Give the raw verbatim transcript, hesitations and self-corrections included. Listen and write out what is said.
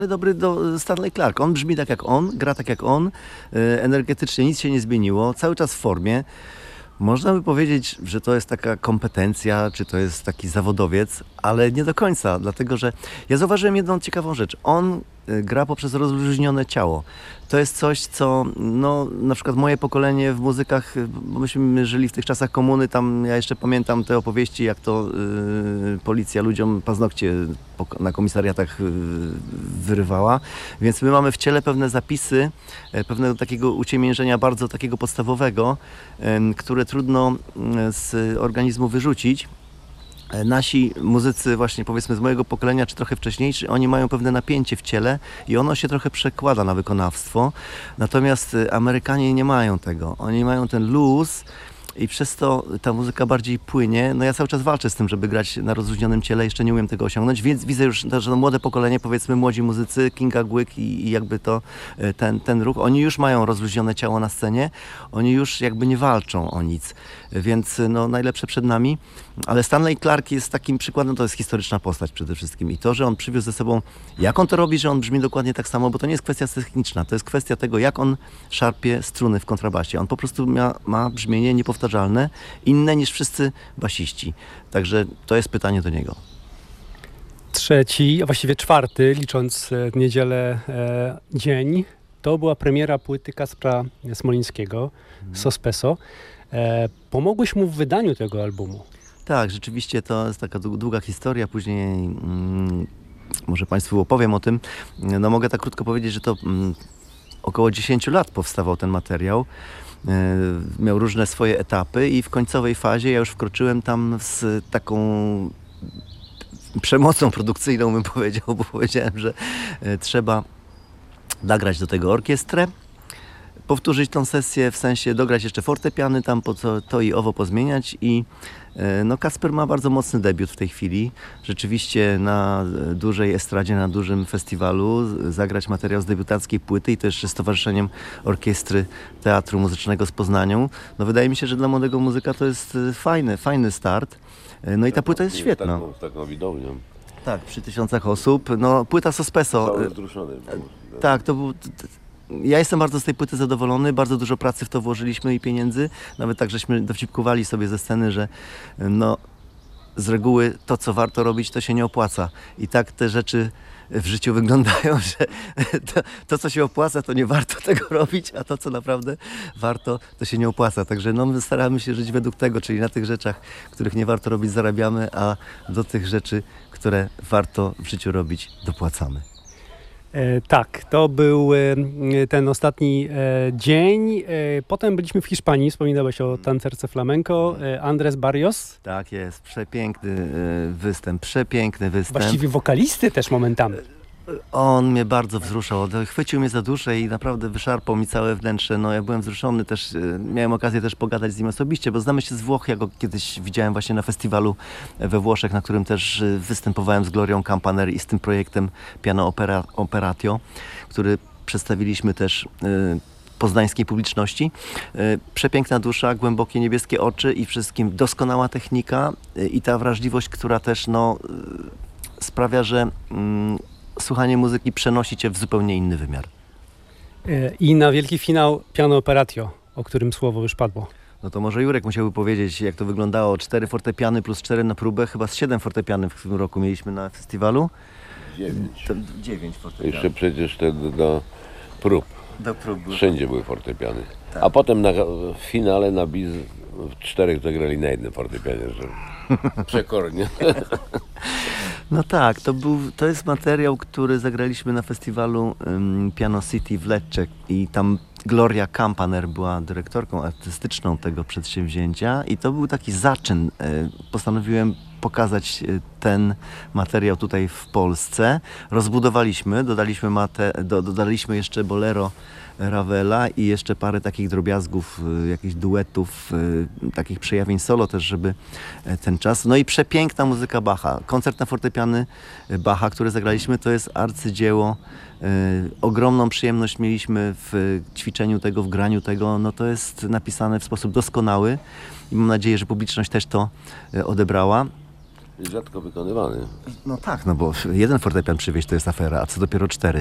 Dobry do Stanley Clark. On brzmi tak jak on, gra tak jak on, energetycznie nic się nie zmieniło, cały czas w formie. Można by powiedzieć, że to jest taka kompetencja, czy to jest taki zawodowiec, ale nie do końca, dlatego że ja zauważyłem jedną ciekawą rzecz. On gra poprzez rozluźnione ciało. To jest coś, co no, na przykład moje pokolenie w muzykach, bo myśmy żyli w tych czasach komuny, tam ja jeszcze pamiętam te opowieści, jak to yy, policja ludziom paznokcie na komisariatach yy, wyrywała. Więc my mamy w ciele pewne zapisy, yy, pewnego takiego uciemiężenia bardzo takiego podstawowego, yy, które trudno yy, z organizmu wyrzucić. Nasi muzycy właśnie powiedzmy z mojego pokolenia, czy trochę wcześniejsi, oni mają pewne napięcie w ciele i ono się trochę przekłada na wykonawstwo. Natomiast Amerykanie nie mają tego. Oni mają ten luz i przez to ta muzyka bardziej płynie. No ja cały czas walczę z tym, żeby grać na rozluźnionym ciele, jeszcze nie umiem tego osiągnąć, więc widzę już, że to młode pokolenie, powiedzmy młodzi muzycy, Kinga Głyk i, i jakby to ten, ten ruch, oni już mają rozluźnione ciało na scenie, oni już jakby nie walczą o nic, więc no najlepsze przed nami. Ale Stanley Clark jest takim przykładem, to jest historyczna postać przede wszystkim i to, że on przywiózł ze sobą, jak on to robi, że on brzmi dokładnie tak samo, bo to nie jest kwestia techniczna, to jest kwestia tego, jak on szarpie struny w kontrabasie. On po prostu ma, ma brzmienie niepowtarzalne, inne niż wszyscy basiści. Także to jest pytanie do niego. Trzeci, a właściwie czwarty, licząc niedzielę, e, dzień, to była premiera płyty Kacpra Smolińskiego, hmm. Sospeso. E, pomogłeś mu w wydaniu tego albumu. Tak, rzeczywiście to jest taka długa historia, później mm, może Państwu opowiem o tym. No mogę tak krótko powiedzieć, że to mm, około dziesięć lat powstawał ten materiał. E, miał różne swoje etapy i w końcowej fazie ja już wkroczyłem tam z taką przemocą produkcyjną, bym powiedział, bo powiedziałem, że e, trzeba nagrać do tego orkiestrę, powtórzyć tą sesję, w sensie dograć jeszcze fortepiany, tam po co to i owo pozmieniać i no Kacper ma bardzo mocny debiut w tej chwili. Rzeczywiście na dużej estradzie, na dużym festiwalu zagrać materiał z debiutackiej płyty i to jeszcze z Towarzyszeniem Orkiestry Teatru Muzycznego z Poznaniu. No wydaje mi się, że dla młodego muzyka to jest fajny, fajny start. No i ta płyta jest świetna. Taką, taką widownią. Tak, przy tysiącach osób. No płyta Sospeso. Cały wzruszony. Tak, to był... Ja jestem bardzo z tej płyty zadowolony, bardzo dużo pracy w to włożyliśmy i pieniędzy. Nawet tak, żeśmy dowcipkowali sobie ze sceny, że no, z reguły to, co warto robić, to się nie opłaca. I tak te rzeczy w życiu wyglądają, że to, to co się opłaca, to nie warto tego robić, a to, co naprawdę warto, to się nie opłaca. Także no, my staramy się żyć według tego, czyli na tych rzeczach, których nie warto robić, zarabiamy, a do tych rzeczy, które warto w życiu robić, dopłacamy. E, tak, to był e, ten ostatni e, dzień. E, potem byliśmy w Hiszpanii, wspominałeś o tancerce flamenco, e, Andrés Barrios. Tak jest, przepiękny e, występ, przepiękny występ. Właściwie wokalisty też momentami. On mnie bardzo wzruszał, chwycił mnie za duszę i naprawdę wyszarpał mi całe wnętrze. No ja byłem wzruszony też, miałem okazję też pogadać z nim osobiście, bo znamy się z Włoch, ja go kiedyś widziałem właśnie na festiwalu we Włoszech, na którym też występowałem z Glorią Campaner i z tym projektem Piano Opera, Operatio, który przedstawiliśmy też poznańskiej publiczności. Przepiękna dusza, głębokie niebieskie oczy i wszystkim doskonała technika i ta wrażliwość, która też no, sprawia, że mm, słuchanie muzyki przenosi cię w zupełnie inny wymiar. I na wielki finał Piano Operatio, o którym słowo już padło. No to może Jurek musiałby powiedzieć, jak to wyglądało. Cztery fortepiany plus cztery na próbę. Chyba z siedem fortepiany w tym roku mieliśmy na festiwalu. Dziewięć. To dziewięć fortepianów. Jeszcze przecież te do prób. Do prób były. Wszędzie były fortepiany. Tak. A potem na, w finale na biz w czterech zagrali na jednym fortepianie. Że przekornie. No tak, to, był, to jest materiał, który zagraliśmy na festiwalu um, Piano City w Lecce i tam Gloria Campaner była dyrektorką artystyczną tego przedsięwzięcia i to był taki zaczyn. Postanowiłem pokazać ten materiał tutaj w Polsce. Rozbudowaliśmy, dodaliśmy, mate, do, dodaliśmy jeszcze bolero Ravela i jeszcze parę takich drobiazgów, jakichś duetów, takich przejawień solo też, żeby ten czas. No i przepiękna muzyka Bacha. Koncert na fortepiany Bacha, który zagraliśmy, to jest arcydzieło. Ogromną przyjemność mieliśmy w ćwiczeniu tego, w graniu tego. No to jest napisane w sposób doskonały i mam nadzieję, że publiczność też to odebrała. Jest rzadko wykonywany. No tak, no bo jeden fortepian przywieźć to jest afera, a co dopiero cztery.